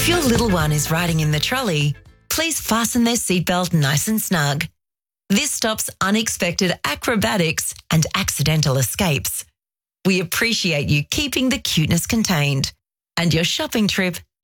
If your little one is riding in the trolley, please fasten their seatbelt nice and snug. This stops unexpected acrobatics and accidental escapes. We appreciate you keeping the cuteness contained, and your shopping trip